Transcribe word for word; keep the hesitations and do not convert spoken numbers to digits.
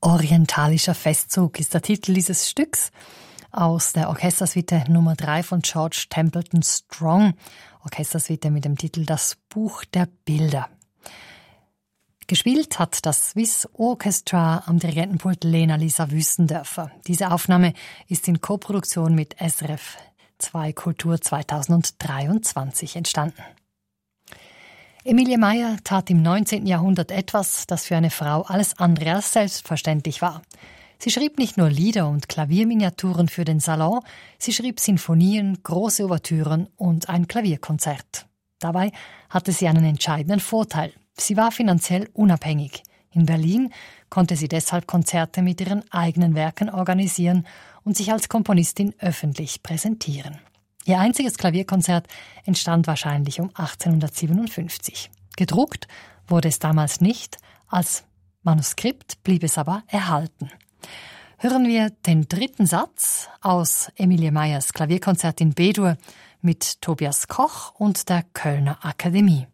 Orientalischer Festzug ist der Titel dieses Stücks aus der Orchestersuite Nummer drei von George Templeton Strong. Orchestersuite mit dem Titel Das Buch der Bilder. Gespielt hat das Swiss Orchestra am Dirigentenpult Lena-Lisa Wüstendörfer. Diese Aufnahme ist in Koproduktion mit S R F zwei Kultur zweitausenddreiundzwanzig entstanden. Emilie Meyer tat im neunzehnten Jahrhundert etwas, das für eine Frau alles andere als selbstverständlich war. Sie schrieb nicht nur Lieder und Klavierminiaturen für den Salon, sie schrieb Sinfonien, große Ouvertüren und ein Klavierkonzert. Dabei hatte sie einen entscheidenden Vorteil. Sie war finanziell unabhängig. In Berlin konnte sie deshalb Konzerte mit ihren eigenen Werken organisieren und sich als Komponistin öffentlich präsentieren. Ihr einziges Klavierkonzert entstand wahrscheinlich um achtzehnhundertsiebenundfünfzig. Gedruckt wurde es damals nicht, als Manuskript blieb es aber erhalten. Hören wir den dritten Satz aus Emilie Meyers Klavierkonzert in B-Dur mit Tobias Koch und der Kölner Akademie.